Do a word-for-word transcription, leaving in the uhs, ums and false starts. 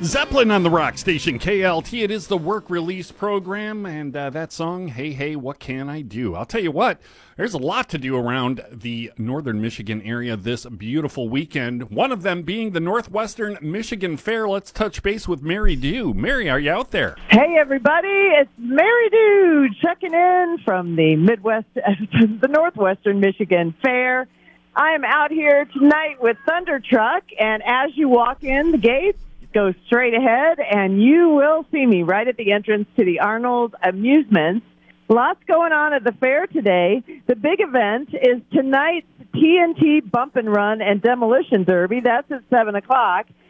Zeppelin on the rock station, K L T. It is the work release program, and uh, that song, Hey, Hey, What Can I Do? I'll tell you what, there's a lot to do around the northern Michigan area this beautiful weekend, one of them being the Northwestern Michigan Fair. Let's touch base with Mary Dew. Mary, are you out there? Hey, everybody, it's Mary Dew checking in from the Midwest, the Northwestern Michigan Fair. I am out here tonight with Thunder Truck, and as you walk in the gates, go straight ahead, and you will see me right at the entrance to the Arnold Amusements. Lots going on at the fair today. The big event is tonight's T N T Bump and Run and Demolition Derby. That's at seven o'clock.